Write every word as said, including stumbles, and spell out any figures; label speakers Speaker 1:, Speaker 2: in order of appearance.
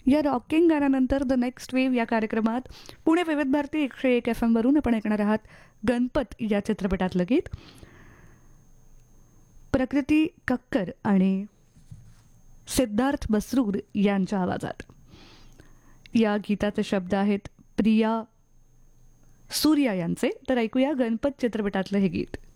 Speaker 1: या rocking गाण्यानंतर the next wave या कार्यक्रमात पुणे विविध भारती एकशे एक एफ एमवरून आपण ऐकणार आहात गणपत या चित्रपटातलं गीत. प्रकृती कक्कर आणि सिद्धार्थ बसरूर यांच्या आवाजात. या गीताचे शब्द आहेत प्रिया सूर्या यांचे. तर ऐकूया गणपत चित्रपटातलं हे गीत.